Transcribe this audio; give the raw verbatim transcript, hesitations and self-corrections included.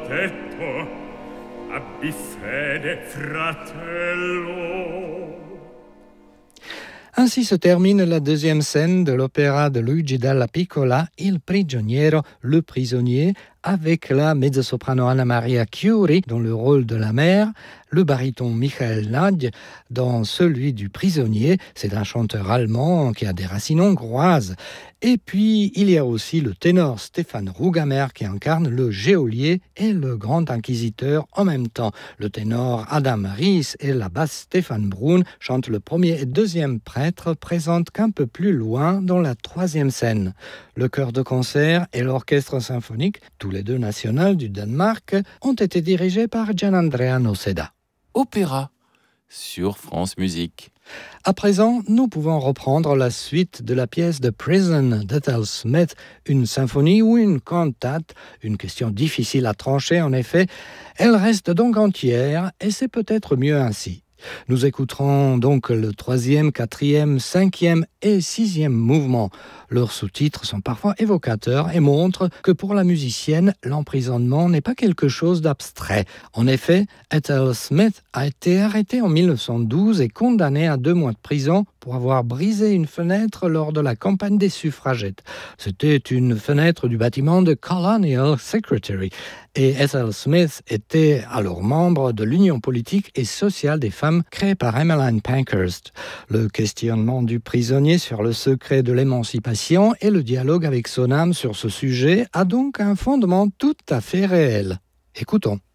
detto, abbi fede, fratello. Ainsi se termine la deuxième scène de l'opéra de Luigi Dalla Piccola, Il prigioniero, le prisonnier, avec la mezzo-soprano Anna Maria Chiuri dans le rôle de la mère, le baryton Michael Nagy dans celui du prisonnier, c'est un chanteur allemand qui a des racines hongroises. Et puis, il y a aussi le ténor Stéphane Rougamer qui incarne le geôlier et le grand inquisiteur en même temps. Le ténor Adam Ries et la basse Stéphane Brun chantent le premier et deuxième prêtre, présentent qu'un peu plus loin dans la troisième scène. Le chœur de concert et l'orchestre symphonique, tous les deux nationaux du Danemark, ont été dirigés par Gianandrea Noceda. Opéra sur France Musique. À présent, nous pouvons reprendre la suite de la pièce de Prison d'Ethel Smith, une symphonie ou une cantate, une question difficile à trancher en effet. Elle reste donc entière et c'est peut-être mieux ainsi. Nous écouterons donc le troisième, quatrième, cinquième et sixième mouvement. Leurs sous-titres sont parfois évocateurs et montrent que pour la musicienne, l'emprisonnement n'est pas quelque chose d'abstrait. En effet, Ethel Smith a été arrêtée en mille neuf cent douze et condamnée à deux mois de prison pour avoir brisé une fenêtre lors de la campagne des suffragettes. C'était une fenêtre du bâtiment de Colonial Secretary. Et Ethel Smith était alors membre de l'Union politique et sociale des femmes créée par Emmeline Pankhurst. Le questionnement du prisonnier sur le secret de l'émancipation et le dialogue avec son âme sur ce sujet a donc un fondement tout à fait réel. Écoutons.